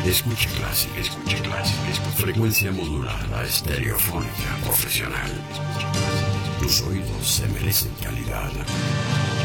Escucha clásica, frecuencia modulada, estereofónica, profesional. Tus oídos se merecen calidad.